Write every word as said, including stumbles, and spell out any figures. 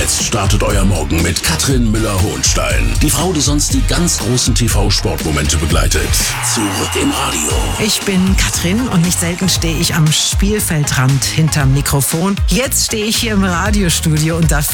Jetzt startet euer Morgen mit Katrin Müller-Hohenstein. Die Frau, die sonst die ganz großen T V-Sportmomente begleitet. Zurück im Radio. Ich bin Katrin und nicht selten stehe ich am Spielfeldrand hinterm Mikrofon. Jetzt stehe ich hier im Radiostudio und darf